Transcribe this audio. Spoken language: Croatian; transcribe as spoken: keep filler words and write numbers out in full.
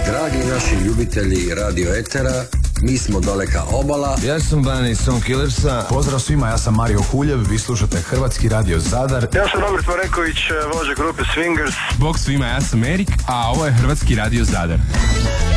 Dragi naši ljubitelji radio etera, mi smo Daleka obala. Ja sam Bani Son Killersa. Pozdrav svima, ja sam Mario Huljev, vi slušate Hrvatski radio Zadar. Ja sam Robert Mareković, vođa grupe Swingers. Bog svima, ja sam Erik, a ovo je Hrvatski radio Zadar.